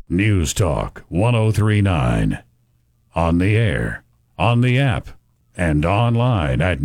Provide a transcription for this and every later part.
News Talk 1039. On the air, on the app, and online at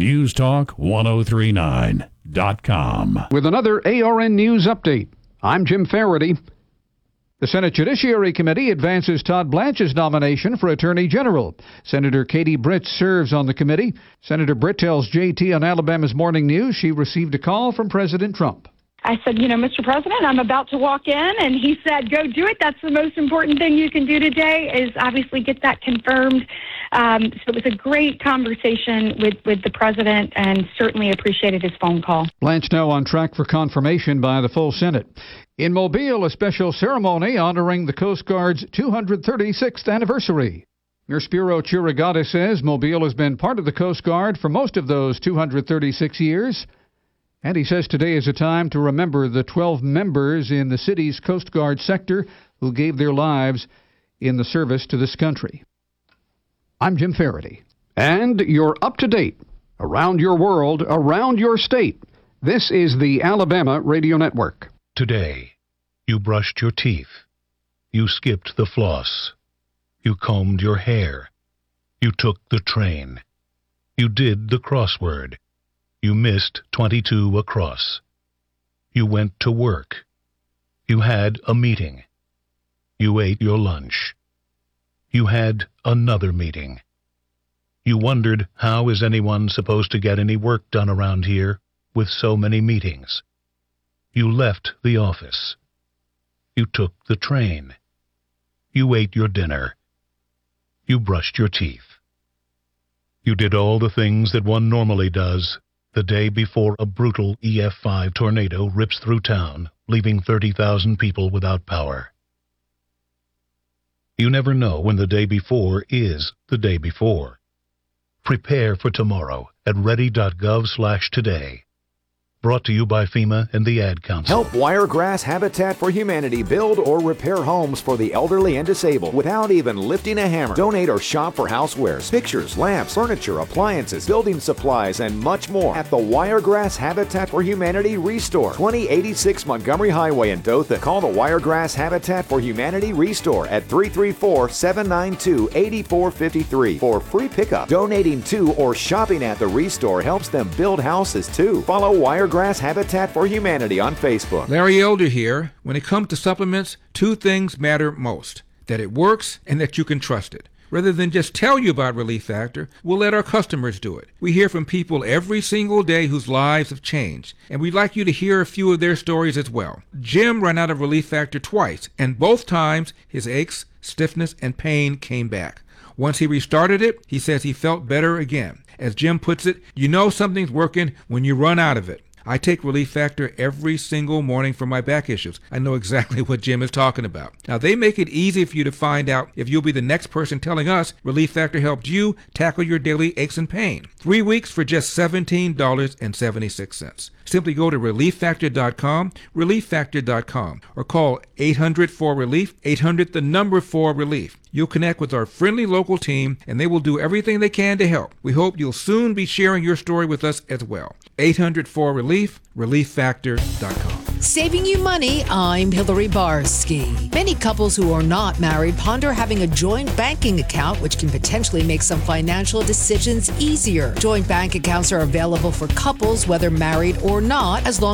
newstalk1039.com. With another ARN News Update, I'm Jim Faraday. The Senate Judiciary Committee advances Todd Blanche's nomination for Attorney General. Senator Katie Britt serves on the committee. Senator Britt tells JT on Alabama's Morning News she received a call from President Trump. I said, Mr. President, I'm about to walk in, and he said, go do it. That's the most important thing you can do today is obviously get that confirmed. So it was a great conversation with the president and certainly appreciated his phone call. Blanche now on track for confirmation by the full Senate. In Mobile, a special ceremony honoring the Coast Guard's 236th anniversary. Mayor Spiro Churagada says Mobile has been part of the Coast Guard for most of those 236 years. And he says today is a time to remember the 12 members in the city's Coast Guard sector who gave their lives in the service to this country. I'm Jim Faraday, and you're up to date around your world, around your state. This is the Alabama Radio Network. Today, you brushed your teeth. You skipped the floss. You combed your hair. You took the train. You did the crossword. You missed 22 across. You went to work. You had a meeting. You ate your lunch. You had another meeting. You wondered, how is anyone supposed to get any work done around here with so many meetings? You left the office. You took the train. You ate your dinner. You brushed your teeth. You did all the things that one normally does the day before a brutal EF5 tornado rips through town, leaving 30,000 people without power. You never know when the day before is the day before. Prepare for tomorrow at ready.gov/today. Brought to you by FEMA and the Ad Council. Help Wiregrass Habitat for Humanity build or repair homes for the elderly and disabled without even lifting a hammer. Donate or shop for housewares, pictures, lamps, furniture, appliances, building supplies, and much more at the Wiregrass Habitat for Humanity Restore, 2086 Montgomery Highway in Dothan. Call the Wiregrass Habitat for Humanity Restore at 334-792-8453 for free pickup. Donating to or shopping at the Restore helps them build houses too. Follow Wiregrass Habitat for Humanity on Facebook. Larry Elder here. When it comes to supplements, two things matter most: that it works and that you can trust it. Rather than just tell you about Relief Factor, we'll let our customers do it. We hear from people every single day whose lives have changed, and we'd like you to hear a few of their stories as well. Jim ran out of Relief Factor twice, and both times his aches, stiffness, and pain came back. Once he restarted it, he says he felt better again. As Jim puts it, you know something's working when you run out of it. I take Relief Factor every single morning for my back issues. I know exactly what Jim is talking about. Now, they make it easy for you to find out if you'll be the next person telling us Relief Factor helped you tackle your daily aches and pain. 3 weeks for just $17.76. Simply go to relieffactor.com, relieffactor.com, or call 800-4RELIEF, 800-4RELIEF. You'll connect with our friendly local team, and they will do everything they can to help. We hope you'll soon be sharing your story with us as well. 800-4RELIEF, relieffactor.com. Saving you money, I'm Hillary Barsky. Many couples who are not married ponder having a joint banking account, which can potentially make some financial decisions easier. Joint bank accounts are available for couples, whether married or not, as long